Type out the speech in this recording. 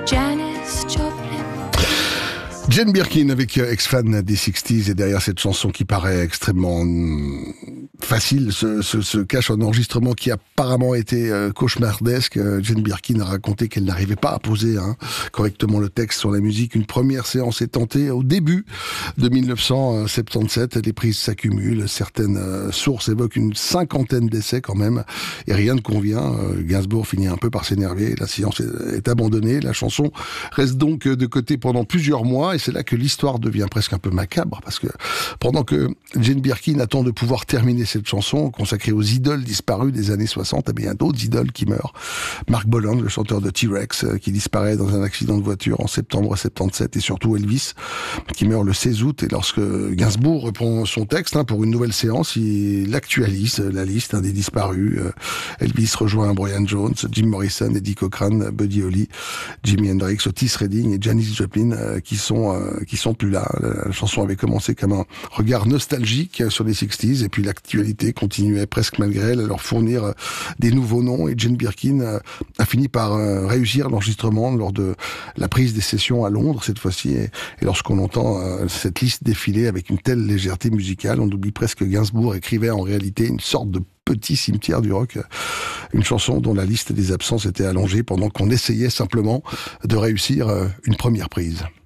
Janis Joplin. Jane Birkin avec ex-fan des 60s, et derrière cette chanson qui paraît extrêmement facile se cache un enregistrement qui apparemment était cauchemardesque. Jane Birkin a raconté qu'elle n'arrivait pas à poser correctement le texte sur la musique. Une première séance est tentée au début de 1977. Les prises s'accumulent. Certaines sources évoquent une 50aine d'essais quand même, et rien ne convient. Gainsbourg finit un peu par s'énerver. La séance est abandonnée. La chanson reste donc de côté pendant plusieurs mois. Et c'est là que l'histoire devient presque un peu macabre, parce que pendant que Jane Birkin attend de pouvoir terminer cette chanson consacrée aux idoles disparues des années 60, il y a d'autres idoles qui meurent. Mark Boland, le chanteur de T-Rex, qui disparaît dans un accident de voiture en septembre 77, et surtout Elvis, qui meurt le 16 août. Et lorsque Gainsbourg reprend son texte pour une nouvelle séance, il actualise la liste des disparus. Elvis rejoint Brian Jones, Jim Morrison, Eddie Cochran, Buddy Holly, Jimi Hendrix, Otis Redding et Janis Joplin, qui sont plus là. La chanson avait commencé comme un regard nostalgique sur les 60s, et puis l'actualité continuait presque malgré elle à leur fournir des nouveaux noms, et Jane Birkin a fini par réussir l'enregistrement lors de la prise des sessions à Londres cette fois-ci, et lorsqu'on entend cette liste défiler avec une telle légèreté musicale, on oublie presque que Gainsbourg écrivait en réalité une sorte de petit cimetière du rock, une chanson dont la liste des absences était allongée pendant qu'on essayait simplement de réussir une première prise.